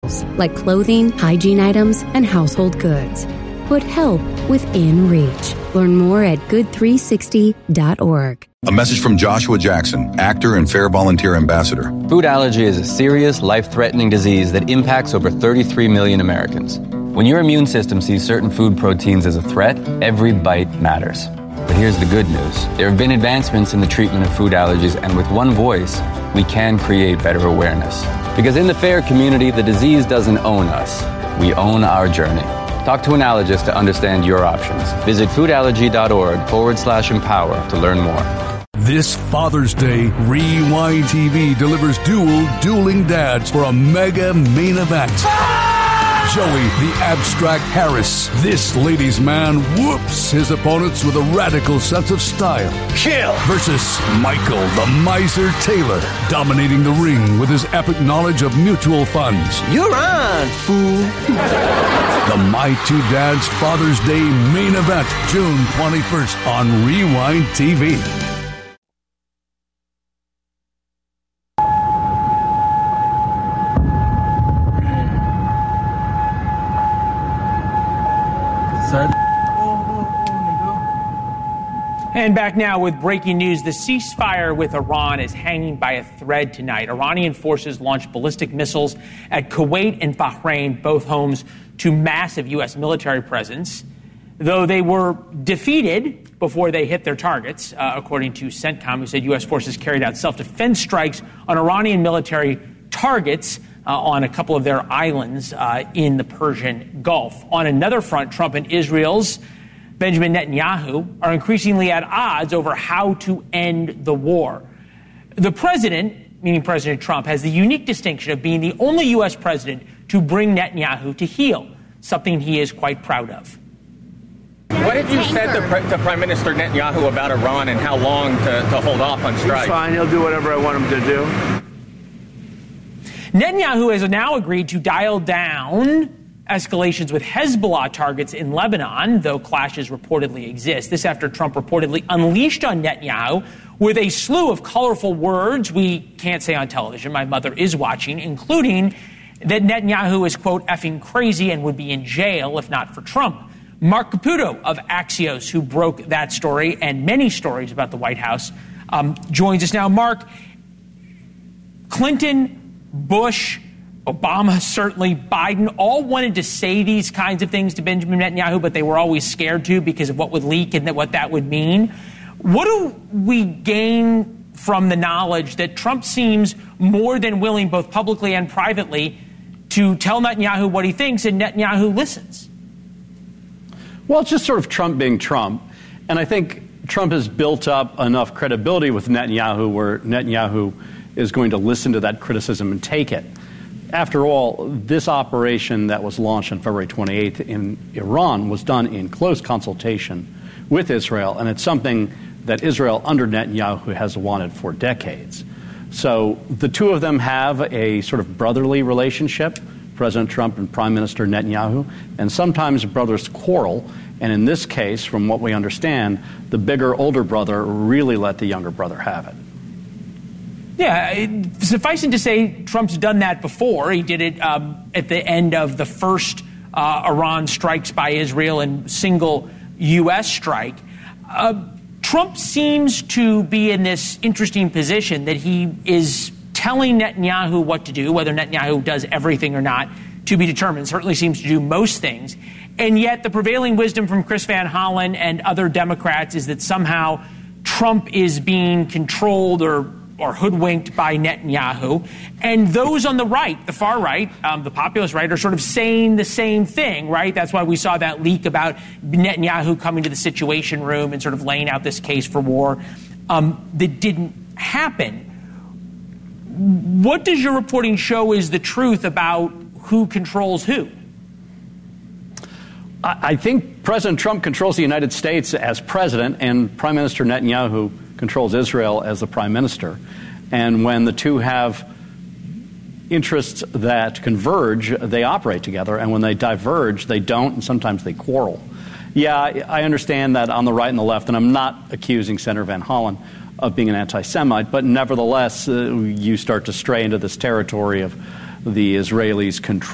like clothing, hygiene items, and household goods. Put help within reach. Learn more at good360.org. A message from Joshua Jackson, actor and Fair Volunteer Ambassador. Food allergy is a serious, life-threatening disease that impacts over 33 million Americans. When your immune system sees certain food proteins as a threat, every bite matters. But here's the good news. There have been advancements in the treatment of food allergies, and with one voice, we can create better awareness. Because in the FAIR community, the disease doesn't own us. We own our journey. Talk to an allergist to understand your options. Visit foodallergy.org/empower to learn more. This Father's Day, Rewind TV delivers dueling dads for a mega main event. Joey, the abstract Harris, this ladies' man, whoops his opponents with a radical sense of style. Kill! Versus Michael, the miser Taylor, dominating the ring with his epic knowledge of mutual funds. You're on, fool! The My Two Dads Father's Day main event, June 21st on Rewind TV. And back now with breaking news. The ceasefire with Iran is hanging by a thread tonight. Iranian forces launched ballistic missiles at Kuwait and Bahrain, both homes to massive U.S. military presence, though they were defeated before they hit their targets, according to CENTCOM, who said U.S. forces carried out self-defense strikes on Iranian military targets on a couple of their islands in the Persian Gulf. On another front, Trump and Israel's Benjamin Netanyahu are increasingly at odds over how to end the war. The president, meaning President Trump, has the unique distinction of being the only U.S. president to bring Netanyahu to heel, something he is quite proud of. What have you said to Prime Minister Netanyahu about Iran and how long to hold off on strikes? He's fine. He'll do whatever I want him to do. Netanyahu has now agreed to dial down escalations with Hezbollah targets in Lebanon, though clashes reportedly exist. This after Trump reportedly unleashed on Netanyahu with a slew of colorful words we can't say on television. My mother is watching, including that Netanyahu is, quote, effing crazy and would be in jail if not for Trump. Mark Caputo of Axios, who broke that story and many stories about the White House, joins us now. Mark, Clinton, Bush, Obama, certainly Biden, all wanted to say these kinds of things to Benjamin Netanyahu, but they were always scared to because of what would leak and what that would mean. What do we gain from the knowledge that Trump seems more than willing, both publicly and privately, to tell Netanyahu what he thinks, and Netanyahu listens? Well, it's just sort of Trump being Trump. And I think Trump has built up enough credibility with Netanyahu where Netanyahu is going to listen to that criticism and take it. After all, this operation that was launched on February 28th in Iran was done in close consultation with Israel, and it's something that Israel under Netanyahu has wanted for decades. So the two of them have a sort of brotherly relationship, President Trump and Prime Minister Netanyahu, and sometimes brothers quarrel. And in this case, from what we understand, the bigger, older brother really let the younger brother have it. Yeah, sufficing to say Trump's done that before. He did it at the end of the first Iran strikes by Israel and single U.S. strike. Trump seems to be in this interesting position that he is telling Netanyahu what to do, whether Netanyahu does everything or not, to be determined. Certainly seems to do most things. And yet the prevailing wisdom from Chris Van Hollen and other Democrats is that somehow Trump is being controlled or hoodwinked by Netanyahu. And those on the right, the far right, the populist right, are sort of saying the same thing, right? That's why we saw that leak about Netanyahu coming to the Situation Room and sort of laying out this case for war that didn't happen. What does your reporting show is the truth about who controls who? I think President Trump controls the United States as president, and Prime Minister Netanyahu controls Israel as the prime minister. And when the two have interests that converge, they operate together. And when they diverge, they don't, and sometimes they quarrel. Yeah, I understand that on the right and the left, and I'm not accusing Senator Van Hollen of being an anti-Semite, but nevertheless, you start to stray into this territory of the Israelis' control